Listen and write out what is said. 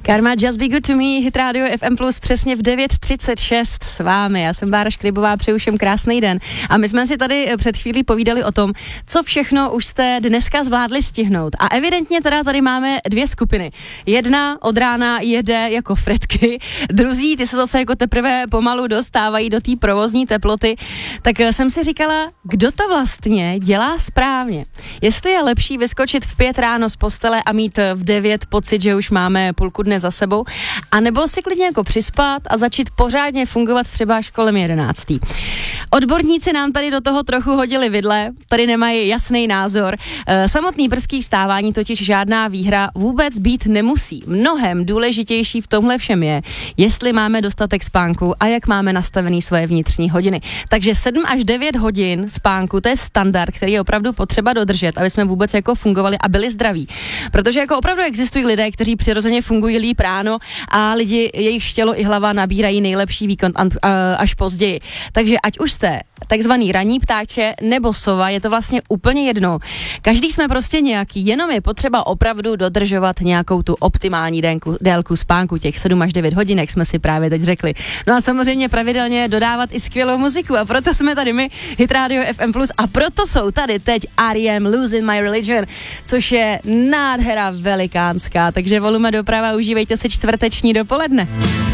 Karma, Just Be Good To Me, Hit Radio FM Plus přesně v 9:36 s vámi. Já jsem Bára Škrybová, přeju všem krásný den. A my jsme si tady před chvílí povídali o tom, co všechno už jste dneska zvládli stihnout. A evidentně teda tady máme dvě skupiny. Jedna od rána jede jako fretky, druzí ty se zase jako teprve pomalu dostávají do té provozní teploty. Tak jsem si říkala, kdo to vlastně dělá správně. Jestli je lepší vyskočit v 5 ráno z postele a mít v 9 pocit, že už máme půlku dne za sebou, anebo si klidně jako přispat a začít pořádně fungovat třeba až kolem 11. Odborníci nám tady do toho trochu hodili vidle, tady nemají jasný názor. Samotný brzký vstávání totiž žádná výhra vůbec být nemusí. Mnohem důležitější v tomhle všem je, jestli máme dostatek spánku a jak máme nastavený svoje vnitřní hodiny. Takže 7 až 9 hodin spánku, to je standard, který je opravdu potřeba dodržet, aby jsme vůbec jako fungovali a byli zdraví. Protože jako opravdu existují lidé, kteří přirozeně fungují líp ráno a lidi, jejich tělo i hlava nabírají nejlepší výkon až později. Takže ať už jste takzvaný ranní ptáče nebo sova, je to vlastně úplně jedno. Každý jsme prostě nějaký, jenom je potřeba opravdu dodržovat nějakou tu optimální délku spánku, těch 7 až 9 hodin, jak jsme si právě teď řekli. No a samozřejmě pravidelně dodávat i skvělou muziku a proto jsme tady my, Hit Radio FM Plus, a proto jsou tady teď R.E.M. Losing My Religion, což je nádhera velikánská, takže volume doprava, užívejte si čtvrteční dopoledne.